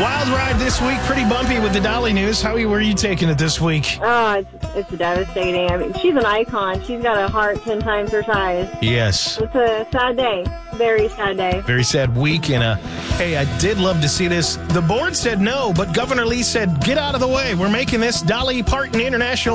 Wild ride this week, pretty bumpy with the Dolly news. How were you taking it this week? Oh, it's devastating. I mean, she's an icon. She's got a heart 10 times her size. Yes. It's a sad day. Very sad day. Very sad week. And, hey, I did love to see this. The board said no, but Governor Lee said, get out of the way. We're making this Dolly Parton International